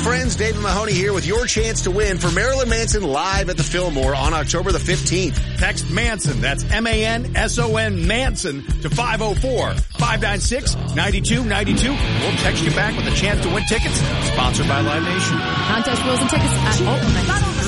friends, David Mahoney here with your chance to win for Marilyn Manson live at the Fillmore on October the 15th. Text Manson, that's M-A-N-S-O-N, Manson, to 504-596-9292. We'll text you back with a chance to win tickets, sponsored by Live Nation. Contest rules and tickets at